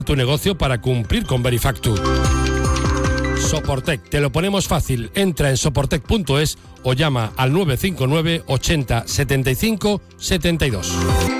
tu negocio para cumplir con Verifactu. Soportec, te lo ponemos fácil. Entra en soportec.es o llama al 959 80 75 72.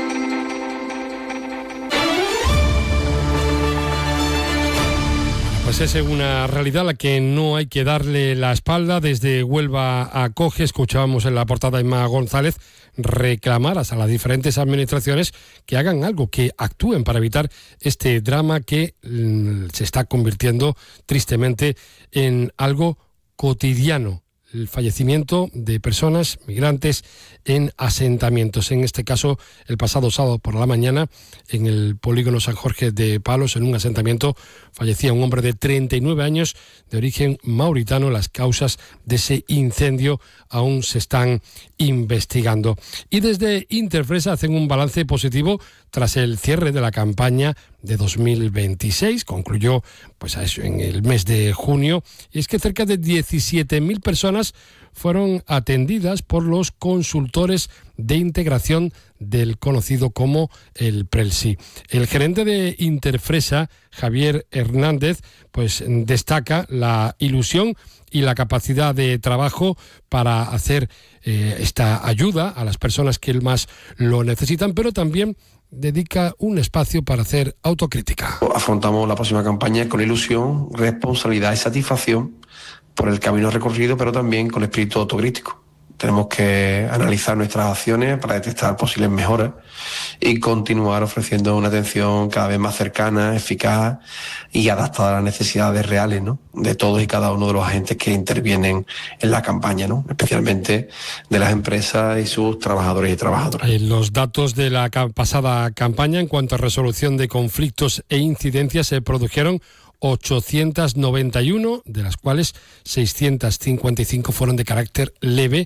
Pues es una realidad a la que no hay que darle la espalda. Desde Huelva acoge, escuchábamos en la portada a Inma González, reclamar a las diferentes administraciones que hagan algo, que actúen para evitar este drama que se está convirtiendo tristemente en algo cotidiano. El fallecimiento de personas migrantes en asentamientos. En este caso, el pasado sábado por la mañana, en el polígono San Jorge de Palos, en un asentamiento, fallecía un hombre de 39 años de origen mauritano. Las causas de ese incendio aún se están investigando. Y desde Interfresa hacen un balance positivo tras el cierre de la campaña de 2026. Concluyó pues en el mes de junio. Y es que cerca de 17.000 personas fueron atendidas por los consultores de integración del conocido como el PRELSI. El gerente de Interfresa, Javier Hernández, pues destaca la ilusión y la capacidad de trabajo para hacer esta ayuda a las personas que más lo necesitan, pero también dedica un espacio para hacer autocrítica. Afrontamos la próxima campaña con ilusión, responsabilidad y satisfacción por el camino recorrido, pero también con espíritu autocrítico. Tenemos que analizar nuestras acciones para detectar posibles mejoras y continuar ofreciendo una atención cada vez más cercana, eficaz y adaptada a las necesidades reales, ¿no?, de todos y cada uno de los agentes que intervienen en la campaña, ¿no?, especialmente de las empresas y sus trabajadores y trabajadoras. Los datos de la pasada campaña en cuanto a resolución de conflictos e incidencias se produjeron 891, de las cuales 655 fueron de carácter leve,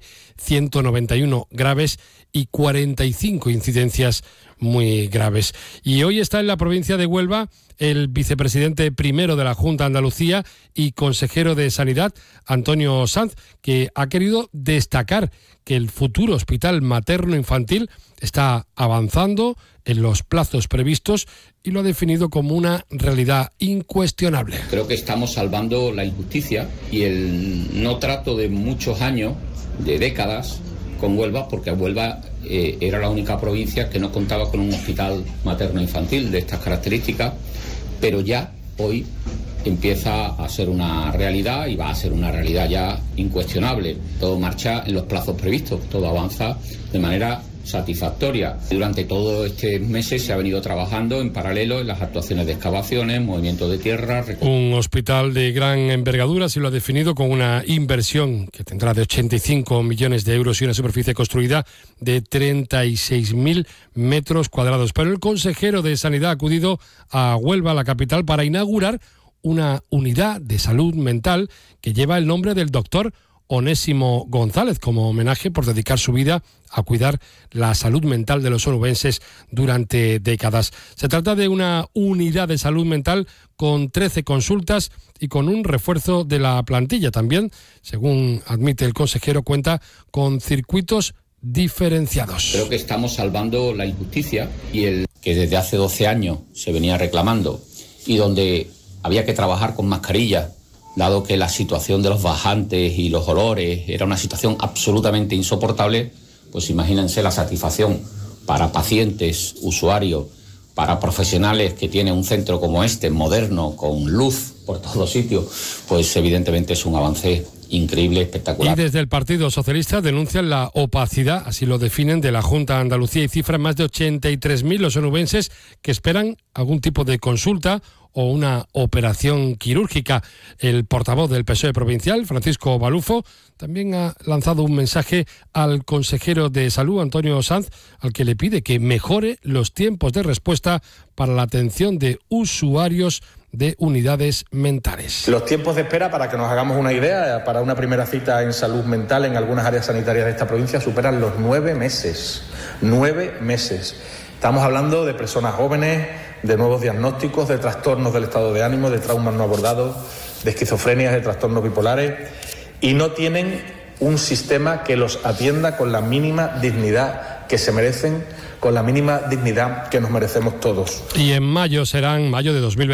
191 graves y 45 incidencias muy graves. Y hoy está en la provincia de Huelva el vicepresidente primero de la Junta de Andalucía y consejero de Sanidad, Antonio Sanz, que ha querido destacar que el futuro hospital materno-infantil está avanzando en los plazos previstos y lo ha definido como una realidad incuestionable. Creo que estamos salvando la injusticia y el no trato de muchos años, de décadas, con Huelva, porque Huelva era la única provincia que no contaba con un hospital materno-infantil de estas características, pero ya hoy empieza a ser una realidad y va a ser una realidad ya incuestionable. Todo marcha en los plazos previstos, todo avanza de manera satisfactoria. Durante todos estos meses se ha venido trabajando en paralelo en las actuaciones de excavaciones, movimiento de tierra. Un hospital de gran envergadura, se lo ha definido, con una inversión que tendrá de 85 millones de euros y una superficie construida de 36.000 metros cuadrados. Pero el consejero de Sanidad ha acudido a Huelva, la capital, para inaugurar una unidad de salud mental que lleva el nombre del doctor Onésimo González, como homenaje por dedicar su vida a cuidar la salud mental de los onubenses durante décadas. Se trata de una unidad de salud mental con 13 consultas y con un refuerzo de la plantilla. También, según admite el consejero, cuenta con circuitos diferenciados. Creo que estamos salvando la injusticia y el que desde hace 12 años se venía reclamando y donde había que trabajar con mascarilla, dado que la situación de los bajantes y los olores era una situación absolutamente insoportable. Pues imagínense la satisfacción para pacientes, usuarios, para profesionales que tienen un centro como este, moderno, con luz por todos sitios, pues evidentemente es un avance increíble, espectacular. Y desde el Partido Socialista denuncian la opacidad, así lo definen, de la Junta de Andalucía y cifran más de 83.000 los onubenses que esperan algún tipo de consulta o una operación quirúrgica. El portavoz del PSOE provincial, Francisco Balufo, también ha lanzado un mensaje al consejero de Salud, Antonio Sanz, al que le pide que mejore los tiempos de respuesta para la atención de usuarios de unidades mentales. Los tiempos de espera, para que nos hagamos una idea, para una primera cita en salud mental en algunas áreas sanitarias de esta provincia superan los 9 meses. 9 meses. Estamos hablando de personas jóvenes, de nuevos diagnósticos, de trastornos del estado de ánimo, de traumas no abordados, de esquizofrenias, de trastornos bipolares, y no tienen un sistema que los atienda con la mínima dignidad que se merecen, con la mínima dignidad que nos merecemos todos. Y en mayo de 2020.